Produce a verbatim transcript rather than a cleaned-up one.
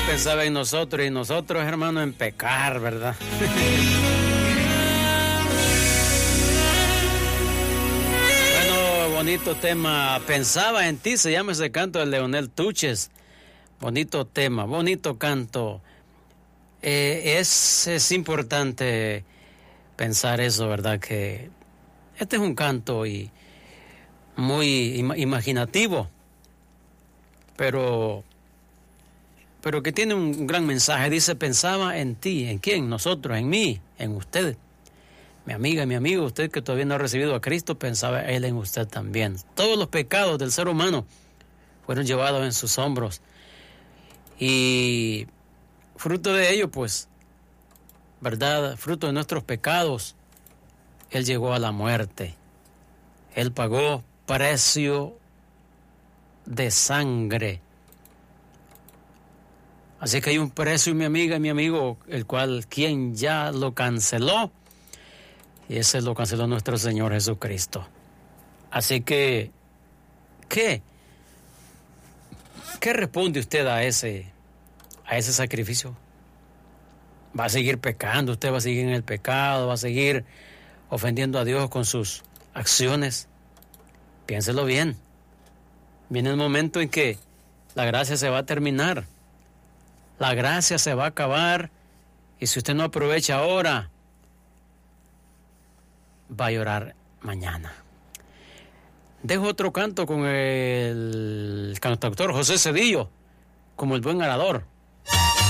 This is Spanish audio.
pensaba en nosotros y nosotros, hermano, en pecar, ¿verdad? Bueno, bonito tema. Pensaba en ti, se llama ese canto de Leonel Tuches. Bonito tema, bonito canto. Eh, es, es importante pensar eso, ¿verdad? Que este es un canto y muy im- imaginativo, pero, pero que tiene un gran mensaje. Dice, pensaba en ti. ¿En quién? Nosotros, en mí, en usted. Mi amiga, mi amigo, usted que todavía no ha recibido a Cristo, pensaba él en usted también. Todos los pecados del ser humano fueron llevados en sus hombros. Y fruto de ello, pues, ¿verdad? Fruto de nuestros pecados, Él llegó a la muerte. Él pagó precio de sangre. Así que hay un precio, mi amiga y mi amigo, el cual quien ya lo canceló, y ese lo canceló nuestro Señor Jesucristo. Así que, ¿qué? ¿Qué responde usted a ese, a ese sacrificio? ¿Va a seguir pecando? ¿Usted va a seguir en el pecado? ¿Va a seguir ofendiendo a Dios con sus acciones? Piénselo bien. Viene el momento en que la gracia se va a terminar. La gracia se va a acabar. Y si usted no aprovecha ahora, va a llorar mañana. Dejo otro canto con el cantautor José Cedillo, como el buen arador.